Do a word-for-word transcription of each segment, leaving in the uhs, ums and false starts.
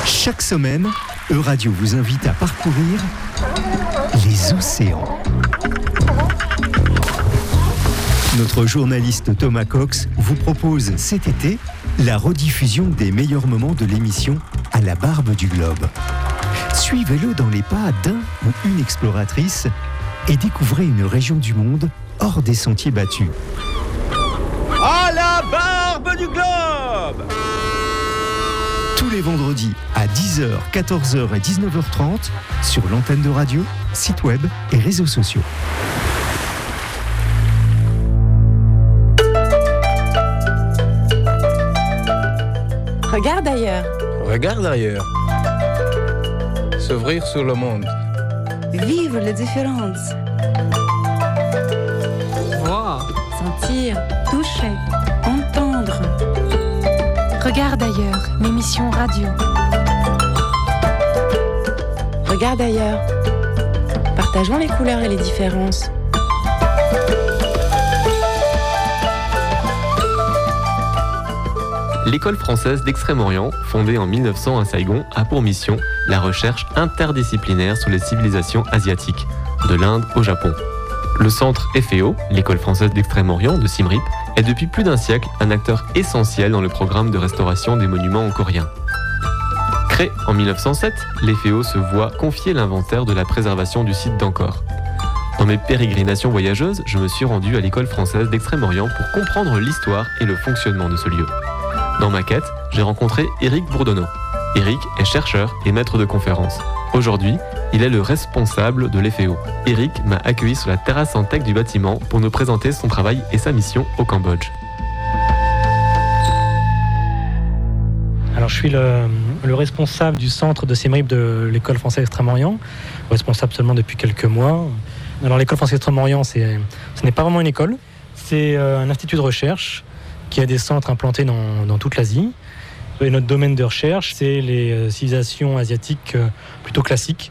Chaque semaine, Euradio vous invite à parcourir les océans. Notre journaliste Thomas Cox vous propose cet été la rediffusion des meilleurs moments de l'émission À la barbe du globe. Suivez-le dans les pas d'un ou une exploratrice et découvrez une région du monde hors des sentiers battus. À la barbe du globe! Tous les vendredis à dix heures, quatorze heures et dix-neuf heures trente sur l'antenne de radio, site web et réseaux sociaux. Regarde ailleurs. Regarde ailleurs. S'ouvrir sur le monde. Vivre les différences. Voir. Sentir. Toucher. Entendre. Regarde ailleurs, l'émission radio. Regarde ailleurs. Partageons les couleurs et les différences. L'école française d'Extrême-Orient, fondée en mille neuf cents à Saigon, a pour mission la recherche interdisciplinaire sur les civilisations asiatiques, de l'Inde au Japon. Le centre F E O, l'école française d'Extrême-Orient de Siem Reap, est depuis plus d'un siècle un acteur essentiel dans le programme de restauration des monuments coréens. Créé en mille neuf cent sept, l'F E O se voit confier l'inventaire de la préservation du site d'Angkor. Dans mes pérégrinations voyageuses, je me suis rendu à l'école française d'Extrême-Orient pour comprendre l'histoire et le fonctionnement de ce lieu. Dans ma quête, j'ai rencontré Éric Bourdonneau. Éric est chercheur et maître de conférences. Aujourd'hui, il est le responsable de l'F E O. Éric m'a accueilli sur la terrasse en tech du bâtiment pour nous présenter son travail et sa mission au Cambodge. Alors, je suis le, le responsable du centre de Siem Reap de l'école française d'Extrême-Orient, responsable seulement depuis quelques mois. Alors, l'école française d'Extrême-Orient, c'est, ce n'est pas vraiment une école, c'est un institut de recherche qui a des centres implantés dans, dans toute l'Asie. Et notre domaine de recherche, c'est les civilisations asiatiques plutôt classiques.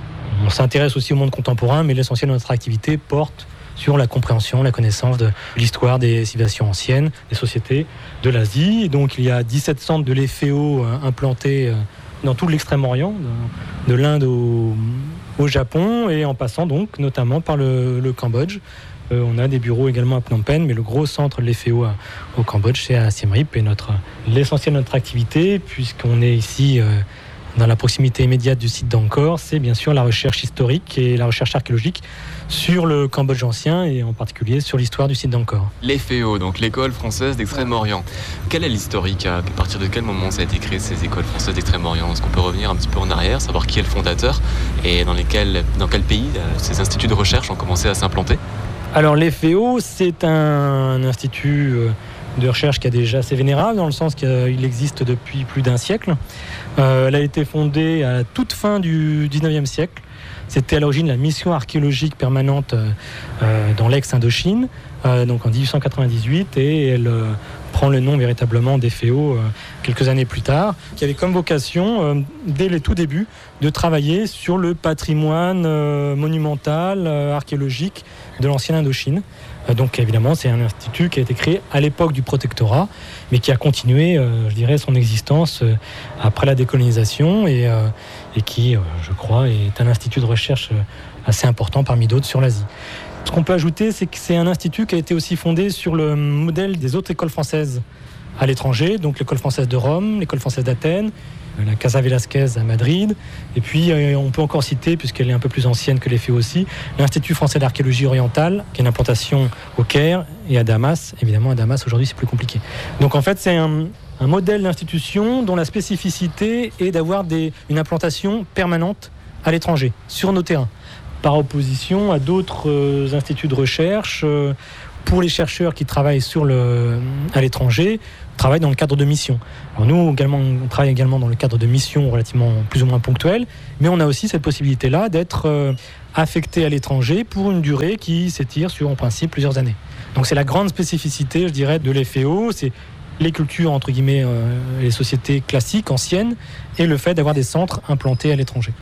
On s'intéresse aussi au monde contemporain, mais l'essentiel de notre activité porte sur la compréhension, la connaissance de l'histoire des civilisations anciennes, des sociétés de l'Asie. Et donc il y a dix-sept centres de l'F E O implantés dans tout l'Extrême-Orient, de l'Inde au, au Japon, et en passant donc notamment par le, le Cambodge. Euh, on a des bureaux également à Phnom Penh, mais le gros centre de l'F E O à, au Cambodge, c'est à Siem Reap. Et notre, l'essentiel de notre activité, puisqu'on est ici euh, dans la proximité immédiate du site d'Angkor, c'est bien sûr la recherche historique et la recherche archéologique sur le Cambodge ancien et en particulier sur l'histoire du site d'Angkor. L'F E O, donc l'école française d'Extrême-Orient. Quel est l'historique? À partir de quel moment ça a été créé, ces écoles françaises d'Extrême-Orient? Est-ce qu'on peut revenir un petit peu en arrière, savoir qui est le fondateur et dans, lesquels, dans quel pays ces instituts de recherche ont commencé à s'implanter? Alors l'F E O, c'est un institut de recherche qui est déjà assez vénérable, dans le sens qu'il existe depuis plus d'un siècle. Euh, elle a été fondée à la toute fin du dix-neuvième siècle. C'était à l'origine la mission archéologique permanente euh, dans l'ex-Indochine, euh, donc en dix-huit cent quatre-vingt-dix-huit, et elle euh, prend le nom véritablement d'F E O euh, quelques années plus tard, qui avait comme vocation, euh, dès les tout débuts, de travailler sur le patrimoine euh, monumental, euh, archéologique de l'ancienne Indochine. Euh, donc évidemment, c'est un institut qui a été créé à l'époque du protectorat, mais qui a continué, euh, je dirais, son existence euh, après la décolonisation, et, euh, et qui, euh, je crois, est un institut de recherche euh, assez important parmi d'autres sur l'Asie. Ce qu'on peut ajouter, c'est que c'est un institut qui a été aussi fondé sur le modèle des autres écoles françaises à l'étranger, donc l'école française de Rome, l'école française d'Athènes, la Casa Velasquez à Madrid, et puis euh, on peut encore citer, puisqu'elle est un peu plus ancienne que l'F E O aussi, l'Institut français d'archéologie orientale, qui a une implantation au Caire et à Damas. Évidemment, à Damas, aujourd'hui, c'est plus compliqué. Donc en fait, c'est un, un modèle d'institution dont la spécificité est d'avoir des, une implantation permanente à l'étranger, sur nos terrains, par opposition à d'autres euh, instituts de recherche. Euh, pour les chercheurs qui travaillent sur le, à l'étranger, travaillent dans le cadre de missions. Alors nous, également, on travaille également dans le cadre de missions relativement plus ou moins ponctuelles, mais on a aussi cette possibilité-là d'être euh, affecté à l'étranger pour une durée qui s'étire sur, en principe, plusieurs années. Donc c'est la grande spécificité, je dirais, de l'F E O, c'est les cultures, entre guillemets, euh, les sociétés classiques, anciennes, et le fait d'avoir des centres implantés à l'étranger.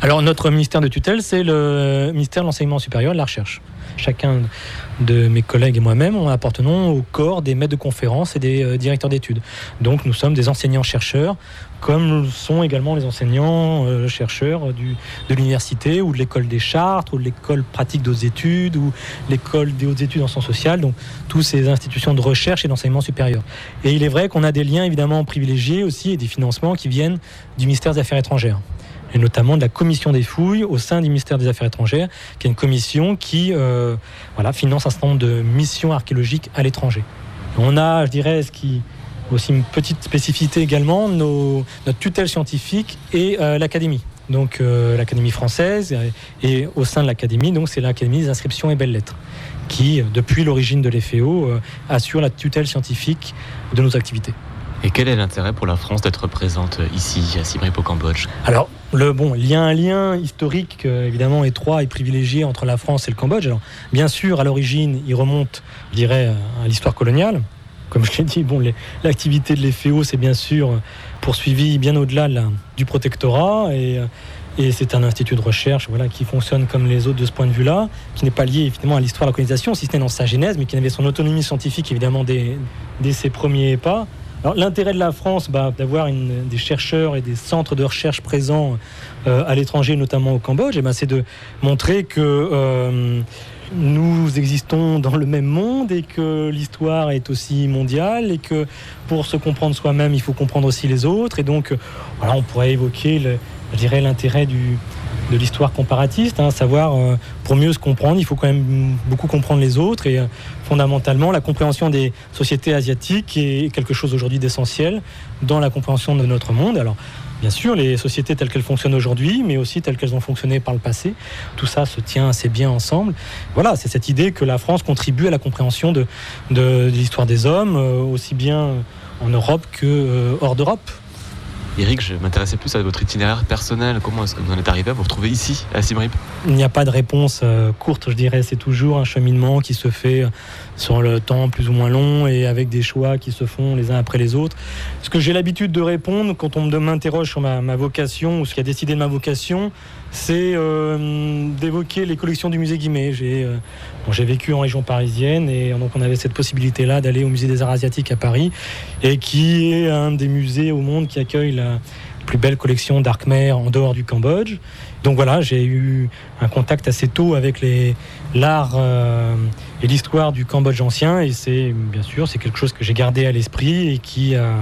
Alors notre ministère de tutelle, c'est le ministère de l'enseignement supérieur et de la recherche. Chacun de mes collègues et moi-même, on appartenons au corps des maîtres de conférences et des euh, directeurs d'études. Donc nous sommes des enseignants-chercheurs, comme sont également les enseignants-chercheurs euh, du, de l'université ou de l'école des Chartres ou de l'école pratique des hautes études ou l'école des hautes études en sciences sociales, donc toutes ces institutions de recherche et d'enseignement supérieur. Et il est vrai qu'on a des liens évidemment privilégiés aussi et des financements qui viennent du ministère des Affaires étrangères, et notamment de la commission des fouilles au sein du ministère des Affaires étrangères, qui est une commission qui euh, voilà, finance un certain nombre de missions archéologiques à l'étranger. On a, je dirais, ce qui aussi une petite spécificité également, nos, notre tutelle scientifique et euh, l'académie. Donc euh, l'académie française, et au sein de l'académie, donc c'est l'académie des inscriptions et belles-lettres, qui, depuis l'origine de l'E F E O, euh, assure la tutelle scientifique de nos activités. Et quel est l'intérêt pour la France d'être présente ici, à Siem Reap au Cambodge ? Alors, le, bon, il y a un lien historique euh, évidemment étroit et privilégié entre la France et le Cambodge. Alors, bien sûr, à l'origine, il remonte, je dirais, à l'histoire coloniale. Comme je l'ai dit, bon, les, l'activité de l'E F E O, c'est bien sûr poursuivi bien au-delà de la, du protectorat. Et, et c'est un institut de recherche voilà, qui fonctionne comme les autres de ce point de vue-là, qui n'est pas lié évidemment à l'histoire de la colonisation, si ce n'est dans sa genèse, mais qui avait son autonomie scientifique évidemment dès, dès ses premiers pas. Alors, l'intérêt de la France, bah, d'avoir une, des chercheurs et des centres de recherche présents euh, à l'étranger, notamment au Cambodge, et bah, c'est de montrer que euh, nous existons dans le même monde et que l'histoire est aussi mondiale et que pour se comprendre soi-même, il faut comprendre aussi les autres. Et donc, voilà, on pourrait évoquer, le, je dirais, l'intérêt du, de l'histoire comparatiste, hein, savoir, euh, pour mieux se comprendre, il faut quand même beaucoup comprendre les autres. Et euh, fondamentalement, la compréhension des sociétés asiatiques est quelque chose aujourd'hui d'essentiel dans la compréhension de notre monde. Alors, bien sûr, les sociétés telles qu'elles fonctionnent aujourd'hui, mais aussi telles qu'elles ont fonctionné par le passé, tout ça se tient assez bien ensemble. Voilà, c'est cette idée que la France contribue à la compréhension de, de, de l'histoire des hommes, euh, aussi bien en Europe que euh, hors d'Europe. Eric, je m'intéressais plus à votre itinéraire personnel. Comment est-ce que vous en êtes arrivé à vous retrouver ici, à Siem Reap ? Il n'y a pas de réponse euh, courte, je dirais. C'est toujours un cheminement qui se fait sur le temps plus ou moins long et avec des choix qui se font les uns après les autres. Ce que j'ai l'habitude de répondre quand on m'interroge sur ma, ma vocation ou ce qui a décidé de ma vocation, c'est euh, d'évoquer les collections du musée Guimet. J'ai, euh, bon, j'ai vécu en région parisienne et donc on avait cette possibilité-là d'aller au musée des Arts Asiatiques à Paris et qui est un des musées au monde qui accueille la plus belle collection d'art khmer en dehors du Cambodge. Donc voilà, j'ai eu un contact assez tôt avec les, l'art euh, et l'histoire du Cambodge ancien et c'est bien sûr c'est quelque chose que j'ai gardé à l'esprit et qui a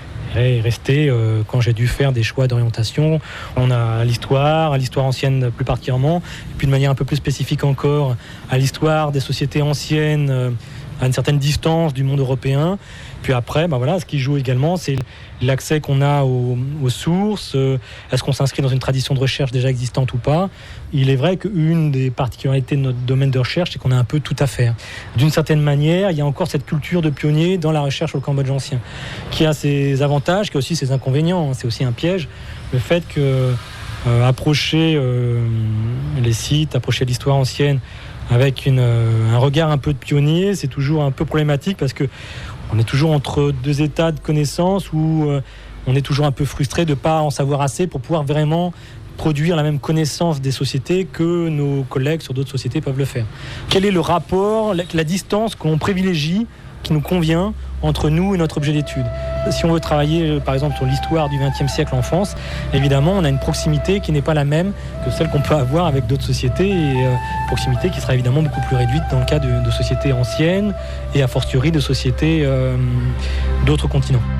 est resté euh, quand j'ai dû faire des choix d'orientation. On a l'histoire, à l'histoire ancienne plus particulièrement, et puis de manière un peu plus spécifique encore, à l'histoire des sociétés anciennes euh, à une certaine distance du monde européen. Puis après, bah voilà, ce qui joue également, c'est l'accès qu'on a aux, aux sources. Euh, est-ce qu'on s'inscrit dans une tradition de recherche déjà existante ou pas ? Il est vrai qu'une des particularités de notre domaine de recherche, c'est qu'on a un peu tout à faire. D'une certaine manière, il y a encore cette culture de pionnier dans la recherche au Cambodge ancien, qui a ses avantages, qui a aussi ses inconvénients. C'est aussi un piège, le fait que euh, approcher euh, les sites, approcher l'histoire ancienne avec une, euh, un regard un peu de pionnier, c'est toujours un peu problématique parce que on est toujours entre deux états de connaissance où euh, on est toujours un peu frustré de ne pas en savoir assez pour pouvoir vraiment produire la même connaissance des sociétés que nos collègues sur d'autres sociétés peuvent le faire. Quel est le rapport, la, la distance qu'on privilégie, qui nous convient entre nous et notre objet d'étude ? Si on veut travailler, par exemple, sur l'histoire du vingtième siècle en France, évidemment, on a une proximité qui n'est pas la même que celle qu'on peut avoir avec d'autres sociétés, et euh, proximité qui sera évidemment beaucoup plus réduite dans le cas de, de sociétés anciennes et a fortiori de sociétés euh, d'autres continents.